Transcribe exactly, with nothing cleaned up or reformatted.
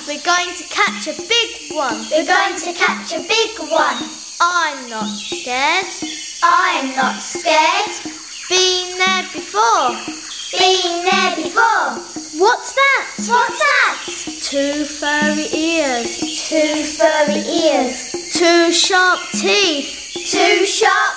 We're going to catch a big one. We're going to catch a big one. I'm not scared. I'm not scared. Been there before. Been there before. What's that? What's that? Two furry ears. Two furry ears. Two sharp teeth. Two sharp